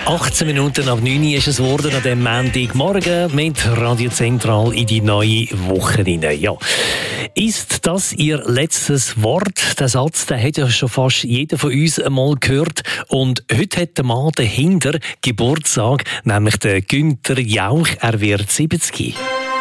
18 Minuten ab 9 Uhr ist es geworden an diesem Montagmorgen mit Radio Zentral in die neue Woche hinein. Ja. Ist das Ihr letztes Wort? Der Satz, den hat ja schon fast jeder von uns einmal gehört. Und heute hat der Mann dahinter Geburtstag, nämlich der Günther Jauch. Er wird 70.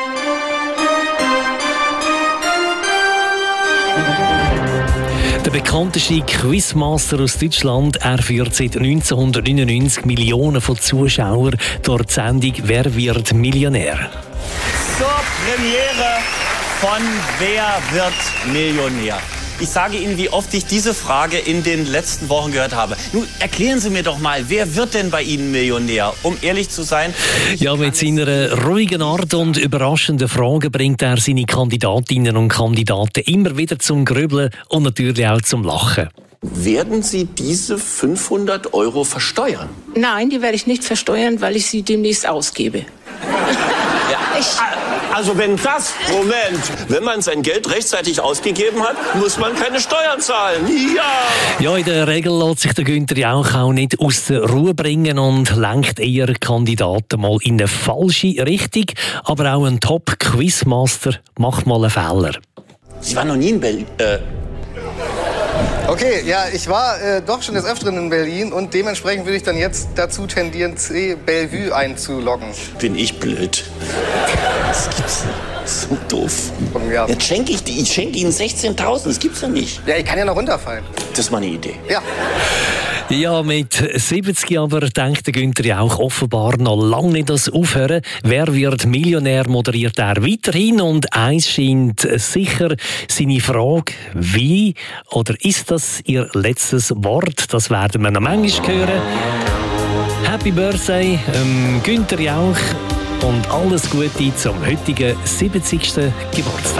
Der bekannteste Quizmaster aus Deutschland, er führt seit 1999 Millionen von Zuschauern durch die Sendung «Wer wird Millionär?». Zur Premiere von «Wer wird Millionär?». Ich sage Ihnen, wie oft ich diese Frage in den letzten Wochen gehört habe. Nun, erklären Sie mir doch mal, wer wird denn bei Ihnen Millionär? Um ehrlich zu sein... Ja, mit seiner ruhigen Art und überraschenden Fragen bringt er seine Kandidatinnen und Kandidaten immer wieder zum Grübeln und natürlich auch zum Lachen. Werden Sie diese 500 € versteuern? Nein, die werde ich nicht versteuern, weil ich sie demnächst ausgebe. Also wenn man sein Geld rechtzeitig ausgegeben hat, muss man keine Steuern zahlen. Ja, in der Regel lässt sich der Günther Jauch auch nicht aus der Ruhe bringen und lenkt eher Kandidaten mal in eine falsche Richtung. Aber auch ein Top-Quizmaster macht mal einen Fehler. Sie waren noch nie in Berlin? Okay, ja, ich war doch schon des Öfteren in Berlin und dementsprechend würde ich dann jetzt dazu tendieren, C. Bellevue einzuloggen. Bin ich blöd. Das gibt's nicht. So doof. Ja. Jetzt schenke ich Ihnen 16.000, das gibt's ja nicht. Ja, ich kann ja noch runterfallen. Das ist meine Idee. Ja. Ja, mit 70 aber denkt der Günther Jauch offenbar noch lange nicht das Aufhören. «Wer wird Millionär?» moderiert er weiterhin und eins scheint sicher, seine Frage, wie oder ist das Ihr letztes Wort? Das werden wir noch manchmal hören. Happy Birthday, Günther Jauch und alles Gute zum heutigen 70. Geburtstag.